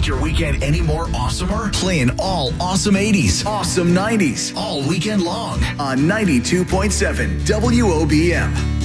make your weekend any more awesomer? Playing all awesome 80s, awesome 90s, all weekend long on 92.7 WOBM.